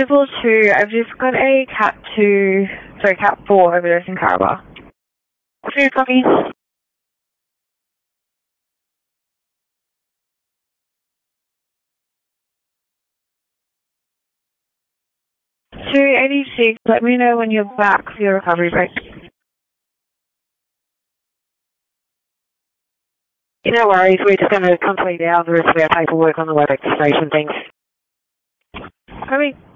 222, I've just got a Cat 4 overdose in Caraba. Food copy. 286, let me know when you're back for your recovery break. No worries, we're just going to complete our rest of our paperwork on the web registration things. Copy.